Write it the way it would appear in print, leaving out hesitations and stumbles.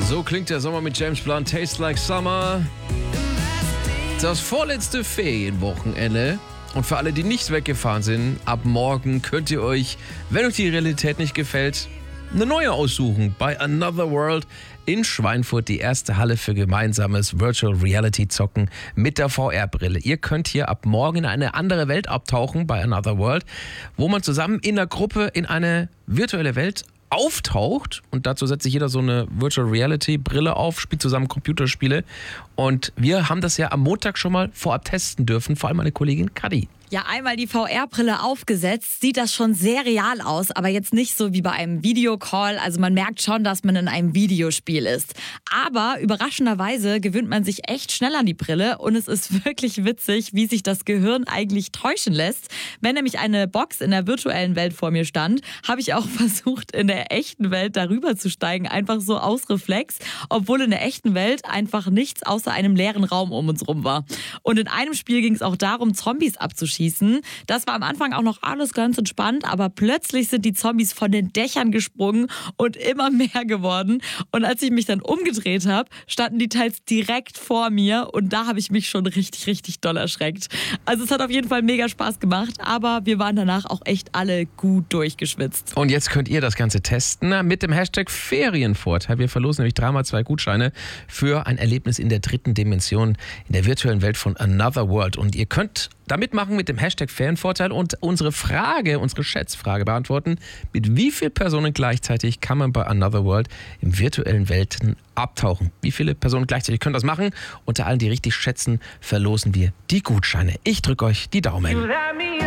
So klingt der Sommer mit James Blunt, Tastes Like Summer. Das vorletzte Ferienwochenende. Und für alle, die nicht weggefahren sind, ab morgen könnt ihr euch, wenn euch die Realität nicht gefällt, eine neue aussuchen. Bei Another World in Schweinfurt, die erste Halle für gemeinsames Virtual Reality Zocken mit der VR-Brille. Ihr könnt hier ab morgen in eine andere Welt abtauchen bei Another World, wo man zusammen in der Gruppe in eine virtuelle Welt auftaucht und dazu setzt sich jeder so eine Virtual Reality Brille auf, spielt zusammen Computerspiele und wir haben das ja am Montag schon mal vorab testen dürfen, vor allem meine Kollegin Kadi. Ja, einmal die VR-Brille aufgesetzt, sieht das schon sehr real aus, aber jetzt nicht so wie bei einem Videocall. Also man merkt schon, dass man in einem Videospiel ist. Aber überraschenderweise gewöhnt man sich echt schnell an die Brille und es ist wirklich witzig, wie sich das Gehirn eigentlich täuschen lässt. Wenn nämlich eine Box in der virtuellen Welt vor mir stand, habe ich auch versucht, in der echten Welt darüber zu steigen, einfach so aus Reflex, obwohl in der echten Welt einfach nichts außer einem leeren Raum um uns rum war. Und in einem Spiel ging es auch darum, Zombies abzuschießen. Das war am Anfang auch noch alles ganz entspannt, aber plötzlich sind die Zombies von den Dächern gesprungen und immer mehr geworden. Und als ich mich dann umgedreht habe, standen die teils direkt vor mir und da habe ich mich schon richtig, richtig doll erschreckt. Also es hat auf jeden Fall mega Spaß gemacht, aber wir waren danach auch echt alle gut durchgeschwitzt. Und jetzt könnt ihr das Ganze testen mit dem Hashtag Ferienvorteil. Wir verlosen nämlich 3x2 Gutscheine für ein Erlebnis in der dritten Dimension in der virtuellen Welt von Another World. Und ihr könnt da mitmachen mit dem Hashtag Ferienvorteil und unsere Schätzfrage beantworten. Mit wie vielen Personen gleichzeitig kann man bei Another World im virtuellen Welten abtauchen? Wie viele Personen gleichzeitig können das machen? Unter allen, die richtig schätzen, verlosen wir die Gutscheine. Ich drücke euch die Daumen.